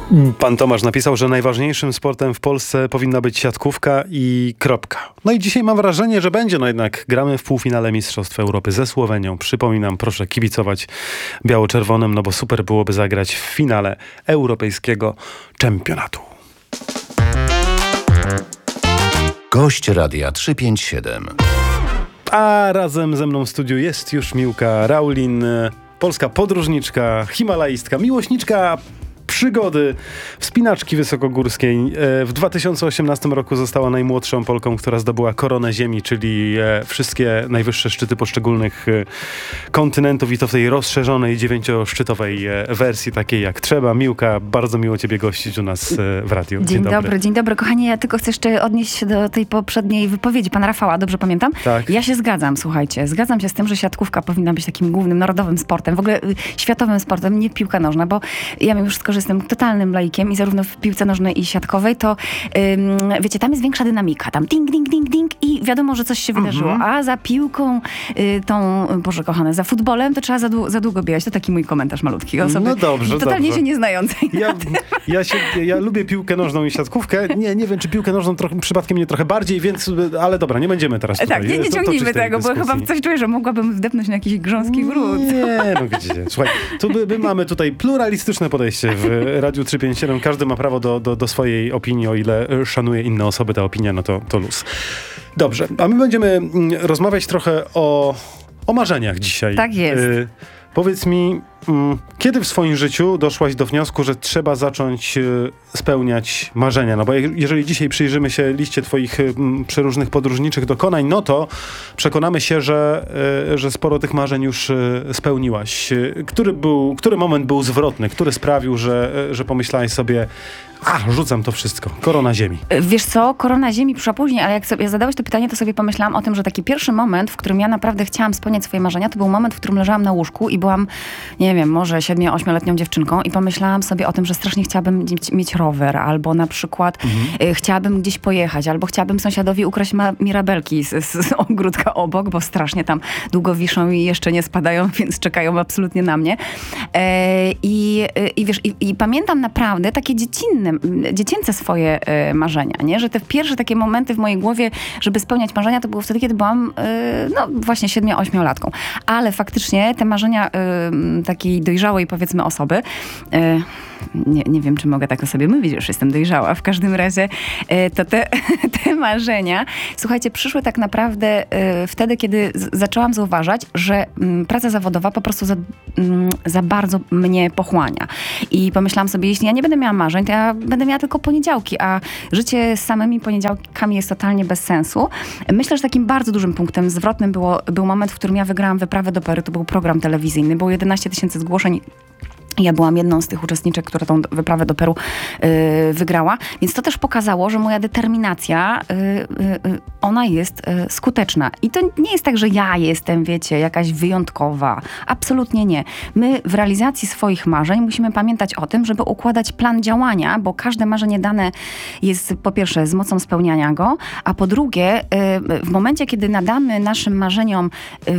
Pan Tomasz napisał, że najważniejszym sportem w Polsce powinna być siatkówka i kropka. No i dzisiaj mam wrażenie, że będzie, no jednak gramy w półfinale Mistrzostw Europy ze Słowenią. Przypominam, proszę kibicować biało-czerwonym, no bo super byłoby zagrać w finale europejskiego czempionatu. Gość Radia 357. A razem ze mną w studiu jest już Miłka Raulin, polska podróżniczka, himalaistka, miłośniczka przygody, wspinaczki wysokogórskiej. W 2018 roku została najmłodszą Polką, która zdobyła koronę Ziemi, czyli wszystkie najwyższe szczyty poszczególnych kontynentów i to w tej rozszerzonej 9-szczytowej wersji, takiej jak trzeba. Miłka, bardzo miło Ciebie gościć u nas w radiu. Dzień dobry, kochanie. Ja tylko chcę jeszcze odnieść się do tej poprzedniej wypowiedzi pana Rafała, dobrze pamiętam? Tak. Ja się zgadzam, słuchajcie. Zgadzam się z tym, że siatkówka powinna być takim głównym narodowym sportem, w ogóle światowym sportem, nie piłka nożna, bo ja mimo wszystko, że jestem totalnym laikiem i zarówno w piłce nożnej i siatkowej, to wiecie, tam jest większa dynamika. Tam ding, ding, ding, ding i wiadomo, że coś się wydarzyło. A za piłką tą, Boże kochane, za futbolem to trzeba za długo biegać. To taki mój komentarz malutki. Osoby no dobrze, totalnie się nie znającej. Ja lubię piłkę nożną i siatkówkę. Nie wiem, czy piłkę nożną przypadkiem nie trochę bardziej, więc, ale dobra, nie będziemy teraz tutaj. Tak, nie ciągnijmy tego, bo chyba coś czuję, że mogłabym wdepnąć na jakiś grząski gród. Nie, no gdzie? Słuchaj, my mamy tutaj pluralistyczne podejście w Radiu 357. Każdy ma prawo do swojej opinii, o ile szanuje inne osoby, ta opinia, no to luz. Dobrze, a my będziemy rozmawiać trochę o marzeniach dzisiaj. Tak jest. Powiedz mi, kiedy w swoim życiu doszłaś do wniosku, że trzeba zacząć spełniać marzenia? No bo jeżeli dzisiaj przyjrzymy się liście twoich przeróżnych podróżniczych dokonań, no to przekonamy się, że sporo tych marzeń już spełniłaś. Który moment był zwrotny? Który sprawił, że pomyślałaś sobie, rzucam to wszystko. Korona Ziemi. Wiesz co? Korona Ziemi przyszła później, ale jak sobie zadałeś to pytanie, to sobie pomyślałam o tym, że taki pierwszy moment, w którym ja naprawdę chciałam spełniać swoje marzenia, to był moment, w którym leżałam na łóżku i byłam, nie wiem, może 7-8-letnią dziewczynką i pomyślałam sobie o tym, że strasznie chciałabym mieć rower, albo na przykład chciałabym gdzieś pojechać, albo chciałabym sąsiadowi ukraść mirabelki z ogródka obok, bo strasznie tam długo wiszą i jeszcze nie spadają, więc czekają absolutnie na mnie. Wiesz, pamiętam naprawdę takie dziecięce swoje marzenia, nie? Że te pierwsze takie momenty w mojej głowie, żeby spełniać marzenia, to było wtedy, kiedy byłam właśnie 7-8-latką. Ale faktycznie te marzenia takiej dojrzałej, powiedzmy, osoby, nie wiem, czy mogę tak o sobie mówić, już jestem dojrzała. W każdym razie to te marzenia, słuchajcie, przyszły tak naprawdę wtedy, kiedy zaczęłam zauważać, że praca zawodowa po prostu za bardzo mnie pochłania. I pomyślałam sobie, jeśli ja nie będę miała marzeń, to ja będę miała tylko poniedziałki, a życie z samymi poniedziałkami jest totalnie bez sensu. Myślę, że takim bardzo dużym punktem zwrotnym był moment, w którym ja wygrałam wyprawę do Peru. To był program telewizyjny, było 11 000 zgłoszeń. Ja byłam jedną z tych uczestniczek, która tą wyprawę do Peru wygrała. Więc to też pokazało, że moja determinacja, ona jest skuteczna. I to nie jest tak, że ja jestem, wiecie, jakaś wyjątkowa. Absolutnie nie. My w realizacji swoich marzeń musimy pamiętać o tym, żeby układać plan działania, bo każde marzenie dane jest po pierwsze z mocą spełniania go, a po drugie w momencie, kiedy nadamy naszym marzeniom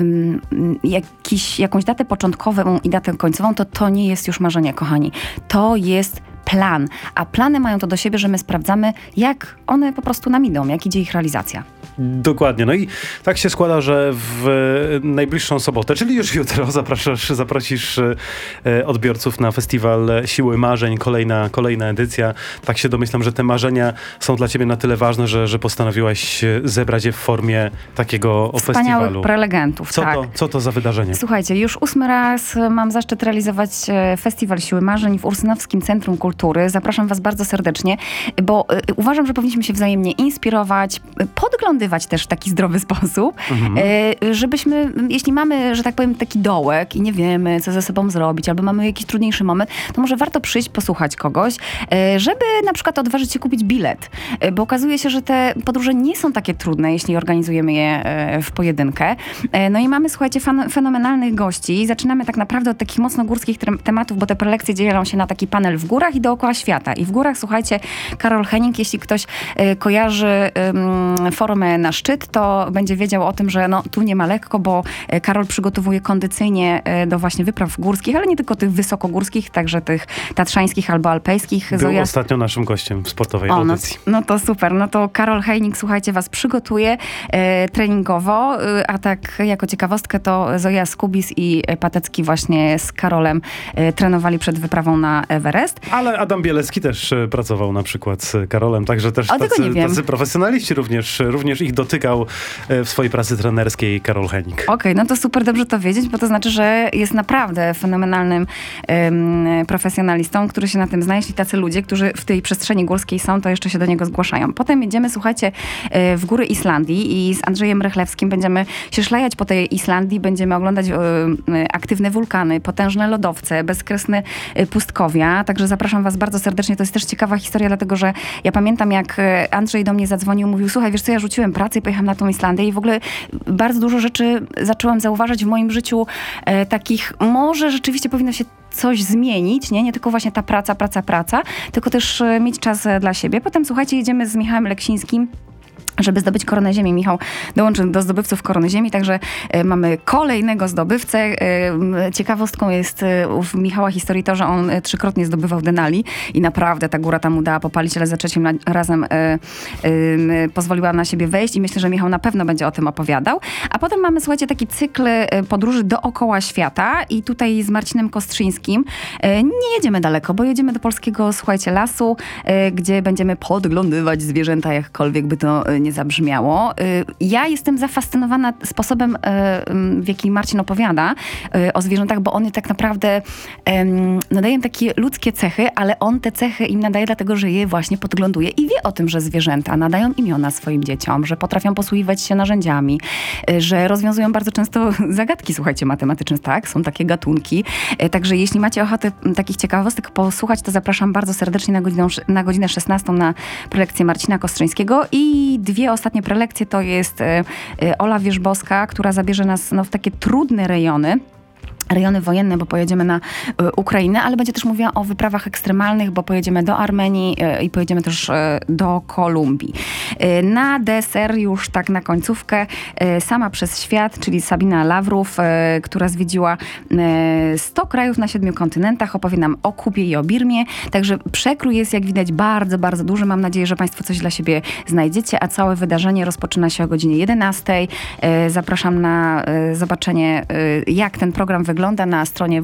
jakąś datę początkową i datę końcową, to nie jest już marzenie, kochani. To jest plan. A plany mają to do siebie, że my sprawdzamy, jak one po prostu nam idą, jak idzie ich realizacja. Dokładnie. No i tak się składa, że w najbliższą sobotę, czyli już jutro zaprosisz odbiorców na festiwal Siły Marzeń, kolejna edycja. Tak się domyślam, że te marzenia są dla ciebie na tyle ważne, że postanowiłaś zebrać je w formie takiego wspaniałych festiwalu. Prelegentów, Co to za wydarzenie? Słuchajcie, już 8 raz mam zaszczyt realizować Festiwal Siły Marzeń w Ursynowskim Centrum Kultury. Zapraszam was bardzo serdecznie, bo uważam, że powinniśmy się wzajemnie inspirować, podglądywać też w taki zdrowy sposób, żebyśmy, jeśli mamy, że tak powiem, taki dołek i nie wiemy, co ze sobą zrobić, albo mamy jakiś trudniejszy moment, to może warto przyjść, posłuchać kogoś, żeby na przykład odważyć się kupić bilet, bo okazuje się, że te podróże nie są takie trudne, jeśli organizujemy je w pojedynkę. No i mamy, słuchajcie, fenomenalnych gości. Zaczynamy tak naprawdę od takich mocno górskich tematów, bo te prelekcje dzielą się na taki panel w górach i dookoła świata. I w górach, słuchajcie, Karol Henning, jeśli ktoś kojarzy formę na szczyt, to będzie wiedział o tym, że no, tu nie ma lekko, bo Karol przygotowuje kondycyjnie do właśnie wypraw górskich, ale nie tylko tych wysokogórskich, także tych tatrzańskich albo alpejskich. Był ostatnio naszym gościem w sportowej audycji. No to super. No to Karol Henning, słuchajcie, was przygotuje treningowo, a tak jako ciekawostkę to Zoja Skubis i Patecki właśnie z Karolem trenowali przed wyprawą na Everest. Ale Adam Bielecki też pracował na przykład z Karolem, także też tacy profesjonaliści również ich dotykał w swojej pracy trenerskiej Karol Henning. Okej, no to super dobrze to wiedzieć, bo to znaczy, że jest naprawdę fenomenalnym profesjonalistą, który się na tym zna. Jeśli tacy ludzie, którzy w tej przestrzeni górskiej są, to jeszcze się do niego zgłaszają. Potem jedziemy, słuchajcie, w góry Islandii i z Andrzejem Rychlewskim będziemy się szlajać po tej Islandii, będziemy oglądać aktywne wulkany, potężne lodowce, bezkresne pustkowia. Także zapraszam was bardzo serdecznie. To jest też ciekawa historia, dlatego że ja pamiętam, jak Andrzej do mnie zadzwonił, mówił, słuchaj, wiesz co, ja rzuciłem pracę i pojechałem na tą Islandię i w ogóle bardzo dużo rzeczy zaczęłam zauważać w moim życiu takich, może rzeczywiście powinno się coś zmienić, nie tylko właśnie ta praca, tylko też mieć czas dla siebie. Potem, słuchajcie, jedziemy z Michałem Leksińskim, żeby zdobyć Koronę Ziemi. Michał dołączył do zdobywców Korony Ziemi, także mamy kolejnego zdobywcę. Ciekawostką jest w Michała historii to, że on 3-krotnie zdobywał Denali i naprawdę ta góra tam udała popalić, ale za 3 razem pozwoliła na siebie wejść i myślę, że Michał na pewno będzie o tym opowiadał. A potem mamy, słuchajcie, taki cykl podróży dookoła świata i tutaj z Marcinem Kostrzyńskim nie jedziemy daleko, bo jedziemy do polskiego, słuchajcie, lasu, gdzie będziemy podglądywać zwierzęta, jakkolwiek by to nie zabrzmiało. Ja jestem zafascynowana sposobem, w jaki Marcin opowiada o zwierzętach, bo on tak naprawdę nadaje im takie ludzkie cechy, ale on te cechy im nadaje dlatego, że je właśnie podgląduje i wie o tym, że zwierzęta nadają imiona swoim dzieciom, że potrafią posługiwać się narzędziami, że rozwiązują bardzo często zagadki, słuchajcie, matematyczne, tak? Są takie gatunki. Także jeśli macie ochotę takich ciekawostek posłuchać, to zapraszam bardzo serdecznie na godzinę 16 na prelekcję Marcina Kostrzyńskiego i 2 ostatnie prelekcje to jest Ola Wierzbowska, która zabierze nas w takie trudne rejony wojenne, bo pojedziemy na Ukrainę, ale będzie też mówiła o wyprawach ekstremalnych, bo pojedziemy do Armenii i pojedziemy też do Kolumbii. Na deser już tak na końcówkę Sama przez świat, czyli Sabina Lawrów, która zwiedziła 100 krajów na 7 kontynentach, opowie nam o Kubie i o Birmie. Także przekrój jest, jak widać, bardzo, bardzo duży. Mam nadzieję, że państwo coś dla siebie znajdziecie, a całe wydarzenie rozpoczyna się o godzinie 11. Zapraszam na zobaczenie, jak ten program wygląda na stronie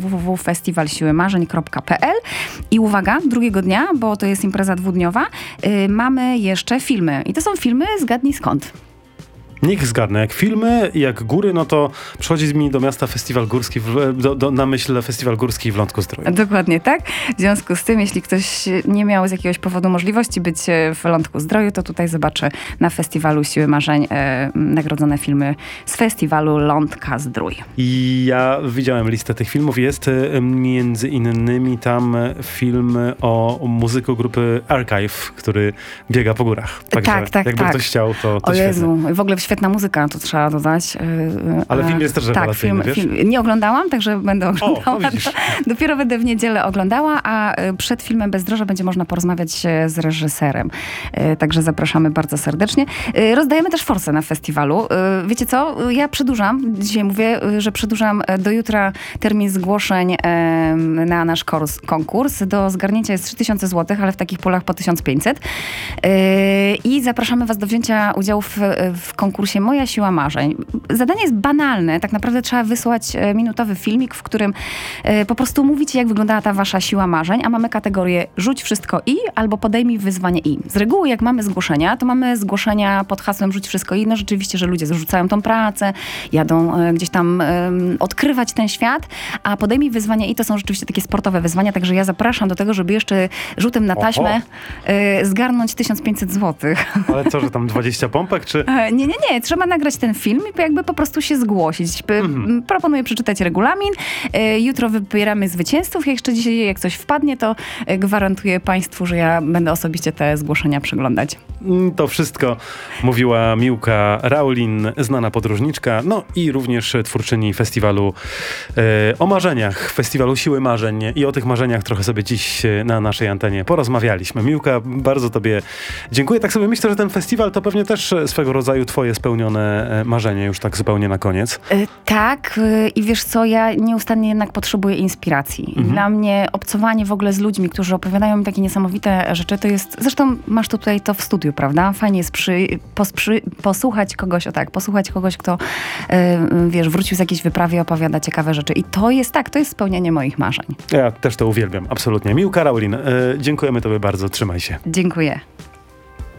www.festiwalsiłymarzeń.pl i uwaga, drugiego dnia, bo to jest impreza 2-dniowa, mamy jeszcze filmy. I to są filmy Zgadnij skąd. Niech zgadnę. Jak filmy, jak góry, no to przychodzi mi do miasta festiwal górski, na myśl festiwal górski w Lądku-Zdroju. Dokładnie tak. W związku z tym, jeśli ktoś nie miał z jakiegoś powodu możliwości być w Lądku-Zdroju, to tutaj zobaczy na festiwalu Siły Marzeń nagrodzone filmy z festiwalu Lądka-Zdrój. I ja widziałem listę tych filmów. Jest między innymi tam film o muzyku grupy Archive, który biega po górach. Także tak. jakby ktoś chciał, to o Jezu, w ogóle świetna muzyka, to trzeba dodać. Ale film jest też rewelacyjny, tak, wiesz? Nie oglądałam, także będę oglądała. Dopiero będę w niedzielę oglądała, a przed filmem Bezdroża będzie można porozmawiać z reżyserem. Także zapraszamy bardzo serdecznie. Rozdajemy też forsę na festiwalu. Wiecie co? Ja przedłużam. Dzisiaj mówię, że przedłużam do jutra termin zgłoszeń na nasz konkurs. Do zgarnięcia jest 3000 zł, ale w takich pulach po 1500. I zapraszamy was do wzięcia udziału w konkursie Moja Siła Marzeń. Zadanie jest banalne. Tak naprawdę trzeba wysłać minutowy filmik, w którym po prostu mówicie, jak wyglądała ta wasza siła marzeń, a mamy kategorię rzuć wszystko i albo podejmij wyzwanie i. Z reguły, jak mamy zgłoszenia, to mamy zgłoszenia pod hasłem rzuć wszystko i. No rzeczywiście, że ludzie zrzucają tą pracę, jadą gdzieś tam odkrywać ten świat, a podejmij wyzwanie i to są rzeczywiście takie sportowe wyzwania, także ja zapraszam do tego, żeby jeszcze rzutem na taśmę zgarnąć 1500 zł. Ale co, że tam 20 pompek, czy... Nie, Nie, trzeba nagrać ten film i jakby po prostu się zgłosić. Proponuję przeczytać regulamin. Jutro wybieramy zwycięzców. Jeszcze dzisiaj jak coś wpadnie, to gwarantuję państwu, że ja będę osobiście te zgłoszenia przeglądać. To wszystko mówiła Miłka Raulin, znana podróżniczka, no i również twórczyni festiwalu o marzeniach, festiwalu Siły Marzeń. I o tych marzeniach trochę sobie dziś na naszej antenie porozmawialiśmy. Miłka, bardzo tobie dziękuję. Tak sobie myślę, że ten festiwal to pewnie też swego rodzaju twoje spełnione marzenie już tak zupełnie na koniec. Tak, i wiesz co, ja nieustannie jednak potrzebuję inspiracji. Dla mnie obcowanie w ogóle z ludźmi, którzy opowiadają mi takie niesamowite rzeczy, to jest, zresztą masz tutaj to w studiu, prawda? Fajnie jest posłuchać kogoś, kto wiesz, wrócił z jakiejś wyprawy i opowiada ciekawe rzeczy. I to jest spełnianie moich marzeń. Ja też to uwielbiam, absolutnie. Miłka Raulin, dziękujemy tobie bardzo, trzymaj się. Dziękuję.